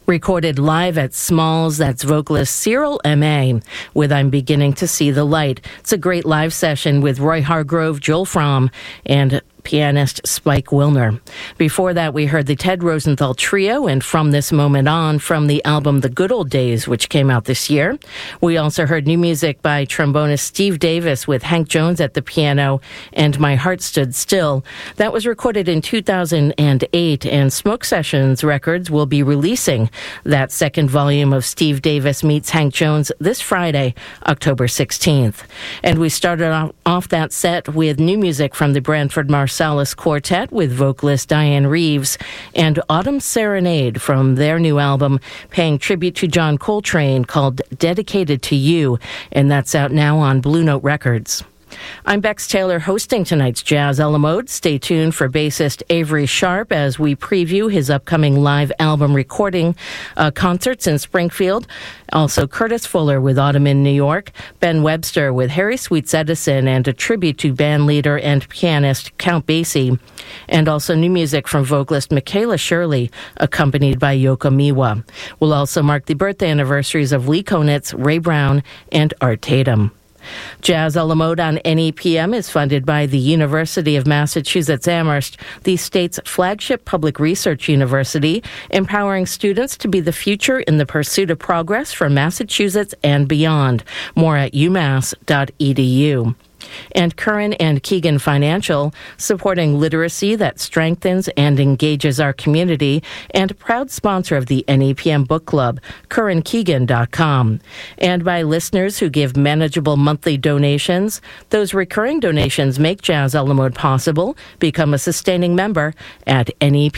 Recorded live at Smalls, that's vocalist Cyril M.A. with I'm Beginning to See the Light. It's a great live session with Roy Hargrove, Joel Fromm, and pianist Spike Wilner. Before that, we heard the Ted Rosenthal Trio, and From This Moment On, from the album The Good Old Days, which came out this year. We also heard new music by trombonist Steve Davis with Hank Jones at the piano and My Heart Stood Still. That was recorded in 2008, and Smoke Sessions Records will be releasing that second volume of Steve Davis Meets Hank Jones this Friday, October 16th. And we started off that set with new music from the Branford Marsalis Quartet with vocalist Diane Reeves and Autumn Serenade from their new album paying tribute to John Coltrane called Dedicated to You, and that's out now on Blue Note Records. I'm Bex Taylor hosting tonight's Jazz a la Mode. Stay tuned for bassist Avery Sharp as we preview his upcoming live album recording concerts in Springfield. Also, Curtis Fuller with Autumn in New York, Ben Webster with Harry Sweets Edison, and a tribute to band leader and pianist Count Basie. And also new music from vocalist Michaela Shirley, accompanied by Yoko Miwa. We'll also mark the birthday anniversaries of Lee Konitz, Ray Brown, and Art Tatum. Jazz a la Mode on NEPM is funded by the University of Massachusetts Amherst, the state's flagship public research university, empowering students to be the future in the pursuit of progress for Massachusetts and beyond. More at umass.edu. And Curran and Keegan Financial, supporting literacy that strengthens and engages our community, and proud sponsor of the NEPM Book Club, CurranKeegan.com. And by listeners who give manageable monthly donations. Those recurring donations make Jazz a la Mode possible. Become a sustaining member at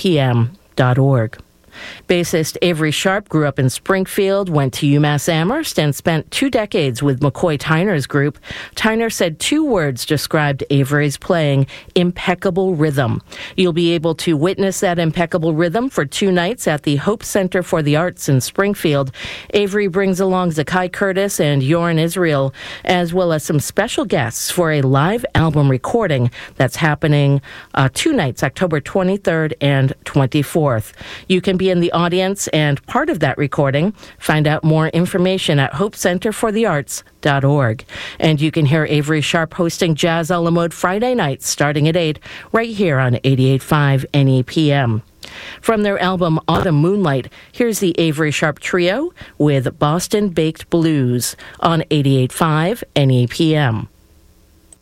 NEPM.org. Bassist Avery Sharp grew up in Springfield, went to UMass Amherst, and spent 2 decades with McCoy Tyner's group. Tyner said 2 words described Avery's playing: impeccable rhythm. You'll be able to witness that impeccable rhythm for 2 nights at the Hope Center for the Arts in Springfield. Avery brings along Zakai Curtis and Yoren Israel, as well as some special guests for a live album recording that's happening 2 nights, October 23rd and 24th. You can be in the audience and part of that recording. Find out more information at hopecenterforthearts.org. And you can hear Avery Sharp hosting Jazz a la Mode Friday nights starting at 8 right here on 88.5 NEPM. From their album Autumn Moonlight, here's the Avery Sharp Trio with Boston Baked Blues on 88.5 NEPM.